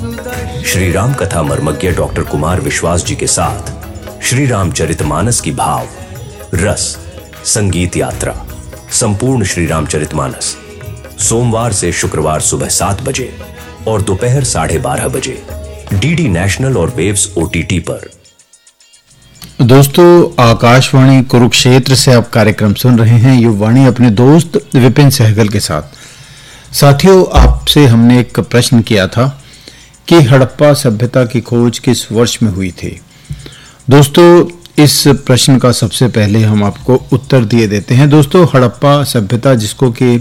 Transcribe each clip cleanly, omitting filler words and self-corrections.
श्री राम कथा मर्मज्ञ डॉक्टर कुमार विश्वास जी के साथ श्री रामचरितमानस की भाव रस संगीत यात्रा संपूर्ण श्री रामचरितमानस सोमवार से शुक्रवार सुबह 7 बजे और दोपहर 12:30 बजे डीडी नेशनल और वेव्स OTT पर। दोस्तों, आकाशवाणी कुरुक्षेत्र से आप कार्यक्रम सुन रहे हैं युववाणी अपने दोस्त विपिन सहगल के साथ। साथियों, आपसे हमने एक प्रश्न किया था कि हड़प्पा सभ्यता की खोज किस वर्ष में हुई थी। दोस्तों, इस प्रश्न का सबसे पहले हम आपको उत्तर दिए देते हैं। दोस्तों, हड़प्पा सभ्यता, जिसको कि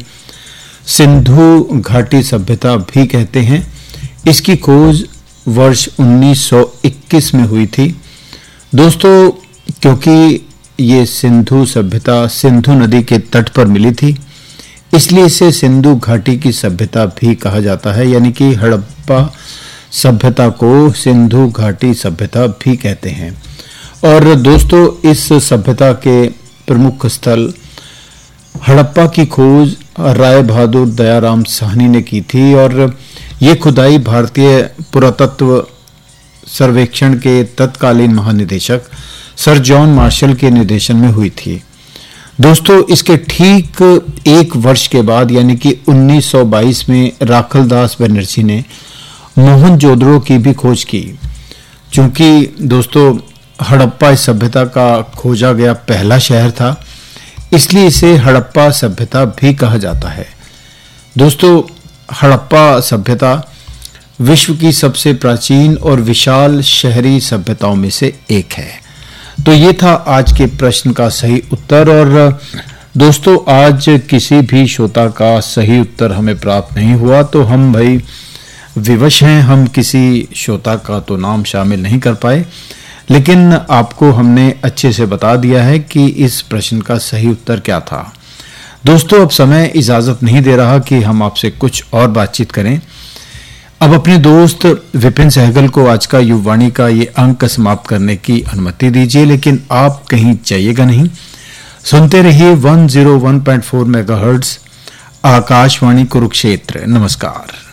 सिंधु घाटी सभ्यता भी कहते हैं, इसकी खोज वर्ष 1921 में हुई थी। दोस्तों, क्योंकि ये सिंधु सभ्यता सिंधु नदी के तट पर मिली थी, इसलिए इसे सिंधु घाटी की सभ्यता भी कहा जाता है, यानी कि हड़प्पा सभ्यता को सिंधु घाटी सभ्यता भी कहते हैं। और दोस्तों, इस सभ्यता के प्रमुख स्थल हड़प्पा की खोज राय बहादुर दयाराम साहनी ने की थी और ये खुदाई भारतीय पुरातत्व सर्वेक्षण के तत्कालीन महानिदेशक सर जॉन मार्शल के निर्देशन में हुई थी। दोस्तों, इसके ठीक एक वर्ष के बाद यानी कि 1922 में राखलदास बनर्जी ने मोहनजोदड़ो की भी खोज की। चूंकि दोस्तों, हड़प्पा इस सभ्यता का खोजा गया पहला शहर था, इसलिए इसे हड़प्पा सभ्यता भी कहा जाता है। दोस्तों, हड़प्पा सभ्यता विश्व की सबसे प्राचीन और विशाल शहरी सभ्यताओं में से एक है। तो ये था आज के प्रश्न का सही उत्तर। और दोस्तों, आज किसी भी श्रोता का सही उत्तर हमें प्राप्त नहीं हुआ, तो हम भाई विवश हैं, हम किसी श्रोता का तो नाम शामिल नहीं कर पाए, लेकिन आपको हमने अच्छे से बता दिया है कि इस प्रश्न का सही उत्तर क्या था। दोस्तों, अब समय इजाजत नहीं दे रहा कि हम आपसे कुछ और बातचीत करें। अब अपने दोस्त विपिन सहगल को आज का युववाणी का ये अंक समाप्त करने की अनुमति दीजिए, लेकिन आप कहीं जाइएगा नहीं। सुनते रहिए 101.4 मेगाहर्ट्ज आकाशवाणी कुरुक्षेत्र। नमस्कार।